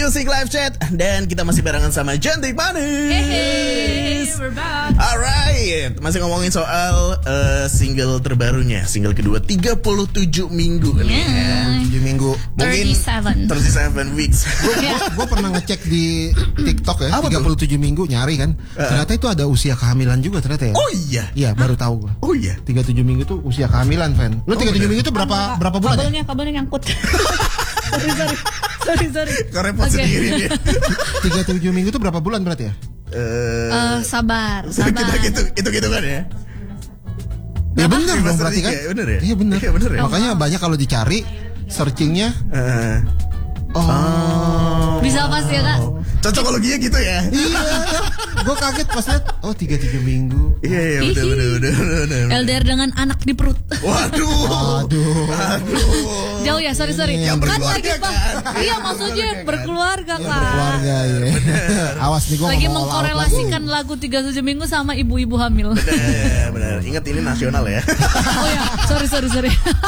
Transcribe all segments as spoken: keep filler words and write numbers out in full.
Music Live Chat. Dan kita masih barengan sama Cantik Manis. Hey, we're back. Alright, masih ngomongin soal uh, single terbarunya, single kedua tiga puluh tujuh minggu nih ya. tujuh minggu. Mungkin tiga puluh tujuh. tiga puluh tujuh weeks. Gue pernah ngecek di TikTok ya, Apa tiga puluh tujuh minggu nyari kan. Uh. Ternyata itu ada usia kehamilan juga ternyata ya. Oh iya. Iya, baru tahu gue. Oh iya. tiga puluh tujuh minggu tuh usia kehamilan, Fan. Lu tiga puluh tujuh minggu tuh berapa berapa bulan? Ya? Kabelnya, kabelnya nyangkut. sorry, sorry. Sorry, sorry. Kau repot Oke. sendiri dia. tiga puluh tujuh minggu tuh berapa bulan berarti ya? Eh, Eh, sabar, sabar. kita gitu, itu gitu kan ya. Ya benar Lima dong berarti kan? tiga, bener ya? Iya benar. Iya bener ya? Makanya banyak kalau dicari searchingnya. Eh, Oh. Bisa pas ya, Kak? Cocokologinya gitu ya. Iya. Gue kaget pas lihat. Oh tiga puluh tujuh minggu. Iya iya bener bener bener bener. L D R dengan anak di perut. Waduh. Aduh. Aduh. Jauh ya, sorry, sorry. Yang Kan berkeluarga lagi, Bang. kan? Iya, maksudnya Berkeluarga kan? berkeluarga, Ya, Kak. berkeluarga ya. Awas nih gue Lagi mengkorelasikan lagu tiga puluh tujuh minggu sama ibu-ibu hamil. Bener bener. Ingat ini nasional ya. Oh ya, sorry, sorry, sorry.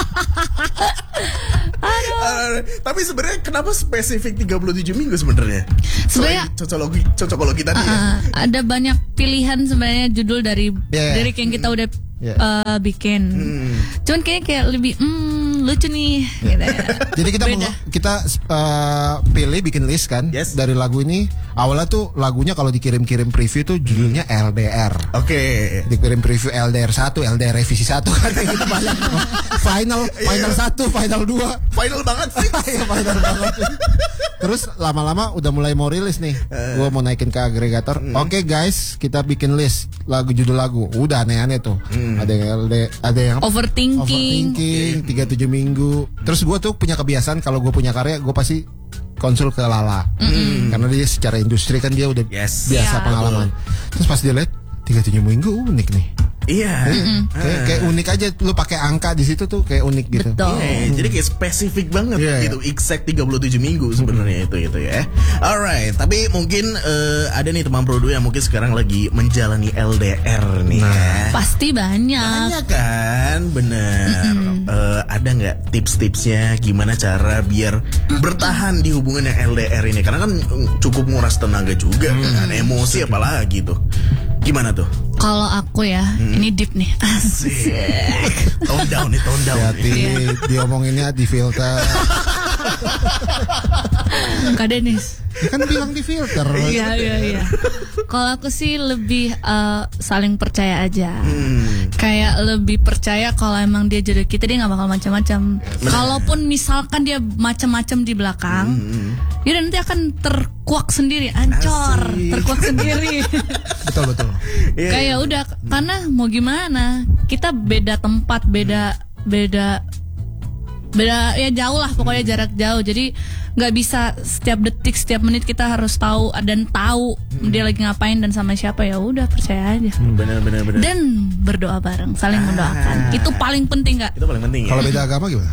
Uh, tapi sebenarnya kenapa spesifik tiga puluh tujuh minggu sebenarnya? Sebenarnya- Selain cocokologi cocokologi tadi ya. Uh, ada banyak pilihan sebenarnya judul dari Yeah. lirik yang kita udah Yeah. uh, bikin. Hmm. Cuman kayaknya kayak lebih hmm, lucu nih gitu ya. Jadi kita Beda. meng- kita uh, pilih bikin list kan Yes. dari lagu ini. Awalnya tuh lagunya kalau dikirim-kirim preview tuh judulnya L D R. Oke. Dikirim preview L D R satu, L D R revisi satu kan kayak gitu banyak. Final, final satu, final dua. Final banget sih. Iya, final banget. Terus lama-lama udah mulai mau rilis nih. Gua mau naikin ke agregator. Oke guys, kita bikin list lagu judul lagu. Udah aneh-aneh tuh. Ada yang L D, ada yang Overthinking. Overthinking tiga puluh tujuh minggu. Terus gue tuh punya kebiasaan kalau gue punya karya gue pasti konsul ke Lala. Karena dia secara industri kan dia udah Yes. biasa Iya. pengalaman. Terus pas dia lihat tiga puluh tujuh minggu unik nih. Iya. Kayak, kayak unik aja lu pakai angka di situ tuh kayak unik gitu. Betul. Iya, jadi kayak spesifik banget Iya, gitu, exact tiga puluh tujuh minggu sebenarnya itu itu ya. Alright, tapi mungkin eh, ada nih teman produ yang mungkin sekarang lagi menjalani L D R nih ya. Pasti banyak. Banyak kan, bener. Eh, ada nggak tips-tipsnya gimana cara biar bertahan di hubungan yang L D R ini? Karena kan mm, cukup nguras tenaga juga, kan, emosi apalagi tuh. Gimana tuh? Kalau aku ya, ini deep nih. Asik. Tone down nih, tone down. Hati nih. diomonginnya di filter. Kak Denis. Dia kan bilang di filter. Iya, iya, iya. Kalau aku sih lebih eh, saling percaya aja. Hmm. Kayak lebih percaya kalau emang dia jodoh kita, dia nggak bakal macam-macam. Kalaupun misalkan dia macam-macam di belakang, dia nanti akan terkuak sendiri, ancor, Asik. terkuak sendiri. Betul betul. Iya, Kayak udah, karena mau gimana, kita beda tempat, beda, beda, beda ya jauh lah, pokoknya jarak jauh. Jadi nggak bisa setiap detik, setiap menit kita harus tahu dan tahu dia lagi ngapain dan sama siapa. Ya udah, percaya aja. Bener bener bener. Dan berdoa bareng, saling mendoakan. Itu paling penting, Kak. Itu paling penting ya. Kalau beda agama gimana?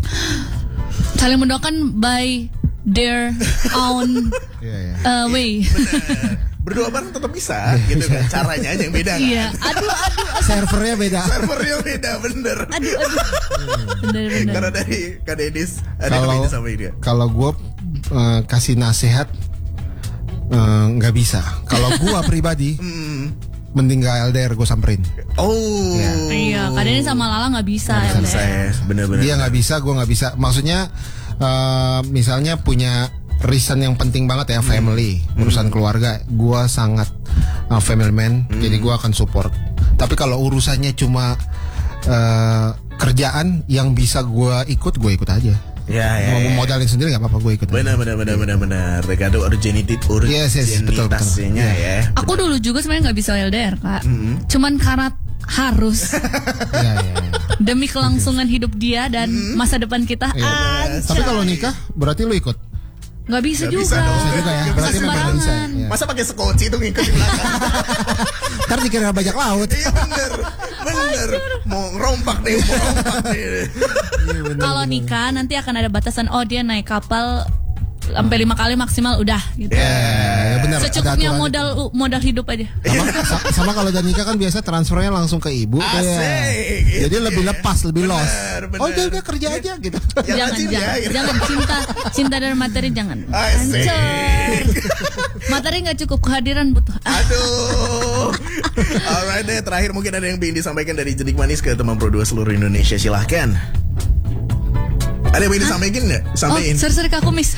Saling mendoakan by their own Iya iya. uh, way. Berdoa bareng tetap bisa gitu kan. Caranya aja yang beda kan. Iya. Aduh, aduh, Servernya beda. Servernya beda bener. aduh, aduh. Bener-bener. Karena dari Kak Dedis ada Kalau yang beda sama dia. kalau gue uh, kasih nasihat eh, nggak bisa. Kalau gue pribadi mending gak L D R gue samperin. Oh. Iya, kadang sama Lala nggak bisa ya. Bisa ya, bener-bener. Dia nggak bisa, gue nggak bisa. Maksudnya eh, misalnya punya reason yang penting banget ya, family, urusan keluarga. Gue sangat uh, family man, jadi gue akan support. Tapi kalau urusannya cuma eh, kerjaan yang bisa gue ikut, gue ikut aja. Ya, ya, Mau ya. modalin sendiri nggak apa-apa, gue ikut. aja. Benar benar benar benar benar. Tergantung urgenity Yes, yes, betul, betul. urgenitasnya ya. Aku dulu juga sebenarnya nggak bisa L D R, Kak. Cuman karena harus Iya, iya, iya. demi kelangsungan hidup dia dan masa depan kita. Iya. Anjay. Tapi kalau nikah berarti lu ikut. nggak bisa Nggak juga. bisa dong. Bisa juga ya. Nggak Berarti bisa memang nggak bisa. sembarangan. Iya. Masa pakai sekoci itu ngikut di belakang? Ntar dikira bajak laut. Iya bener, bener. Mau ngerompak nih, mau ngerompak nih. Kalau nikah nanti akan ada batasan. Oh, dia naik kapal sampai lima kali maksimal udah gitu. Ya, benar. Secukupnya modal modal hidup aja. Sama, sama kalau udah nikah kan biasa transfernya langsung ke ibu. Asik. Ya. Jadi lebih lepas, lebih Bener, los. bener. Oh, udah udah kerja aja gitu. Jangan jangan, jangan cinta cinta dan materi jangan. Asik. Hancur. Materi nggak cukup, kehadiran butuh. Aduh. Alright deh, terakhir mungkin ada yang ingin disampaikan dari Jentik Manis ke teman Pro dua seluruh Indonesia, silahkan. Ada yang ingin disampaikan nggak? Oh, Sampaikan. sorry-sorry Kak Kumis.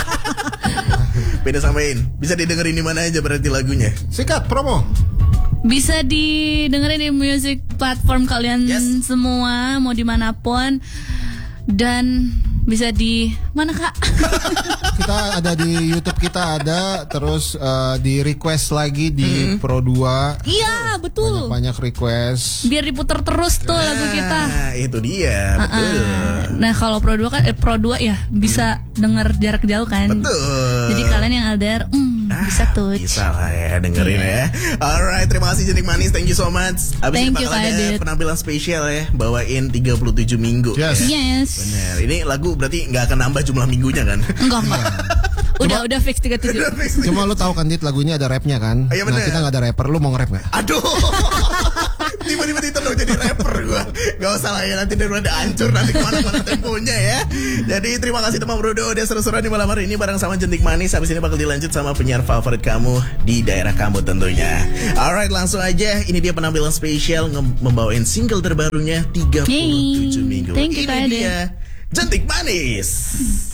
Beda sampaikan. Bisa didengerin di mana aja berarti lagunya. Sikat promo. Bisa didengerin di music platform kalian Yes. semua, mau dimanapun. Dan bisa di mana Kak? Kita ada di YouTube, kita ada terus uh, di request lagi di Pro dua. Iya betul. Banyak request. Biar diputer terus tuh lagu kita. Nah, itu dia, betul. Uh-uh. Nah kalau Pro dua kan eh, Pro dua ya bisa denger jarak jauh kan. Betul. Jadi kalian yang L D R hmm, Ah, bisa tuh. bisa lah ya dengerin ya. Alright, terima kasih Jentik Manis, thank you so much. Abis Thank ini you, bakal Kak ada Adit. penampilan spesial ya, bawain tiga puluh tujuh minggu. Yes. Yes. Bener, ini lagu berarti nggak akan nambah jumlah minggunya kan? Enggak enggak. Udah udah fix tiga puluh tujuh. Cuma lu tahu kan Dit, lagu ini ada rapnya kan? Iya, Nah bener. kita nggak ada rapper, lu mau nge-rap nggak? Aduh. Tiba-tiba ditendang jadi rapper gua. Gak usah lah ya, nanti daripada hancur nanti kemana-mana temponya ya. Jadi terima kasih teman Brodo udah seru-seruan di malam hari ini bareng sama Jentik Manis. Habis ini bakal dilanjut sama penyiar favorit kamu di daerah kamu tentunya. Alright, langsung aja. Ini dia penampilan spesial nge- membawain single terbarunya tiga puluh tujuh Yay. minggu. Thank you, Ini Kak Adit. dia Jentik Manis.